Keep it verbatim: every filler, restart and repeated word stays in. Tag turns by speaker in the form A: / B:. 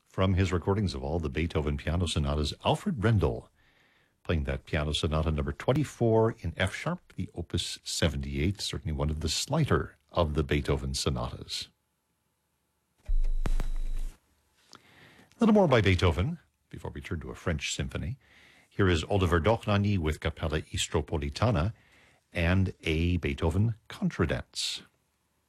A: from his recordings of all the Beethoven piano sonatas, Alfred Rendel, playing that piano sonata number twenty-four in F sharp, the opus seventy-eight, certainly one of the slighter of the Beethoven sonatas. A little more by Beethoven before we turn to a French symphony. Here is Oliver Dochnany with Capella Istropolitana and a Beethoven contradance.